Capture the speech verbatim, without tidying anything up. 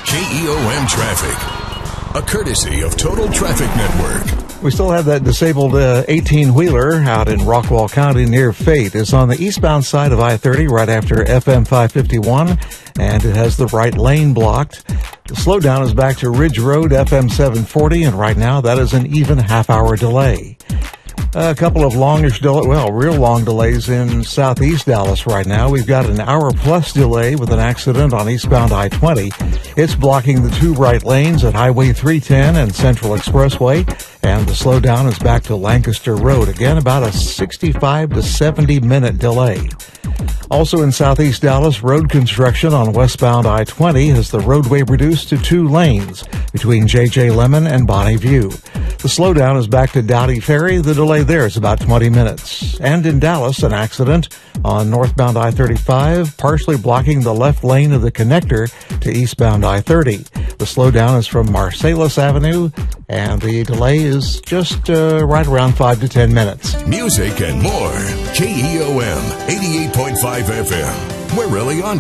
K E O M traffic, a courtesy of Total Traffic Network. We still have that disabled uh, eighteen-wheeler out in Rockwall County near Fate. It's on the eastbound side of I thirty right after F M five fifty-one, and it has the right lane blocked. The slowdown is back to Ridge Road, F M seven forty, and right now that is an even half-hour delay. A couple of longish, del- well, real long delays in southeast Dallas right now. We've got an hour-plus delay with an accident on eastbound I twenty. It's blocking the two right lanes at Highway three ten and Central Expressway, and the slowdown is back to Lancaster Road. Again, about a sixty-five to seventy minute delay. Also in southeast Dallas, road construction on westbound I twenty has the roadway reduced to two lanes between J J Lemon and Bonnie View. The slowdown is back to Dowdy Ferry. The delay there is about twenty minutes. And in Dallas, an accident on northbound I thirty-five, partially blocking the left lane of the connector to eastbound I thirty. The slowdown is from Marsalis Avenue, and the delay is just uh, right around five to ten minutes. Music and more. K E O M eighty-eight point five F M. We're really on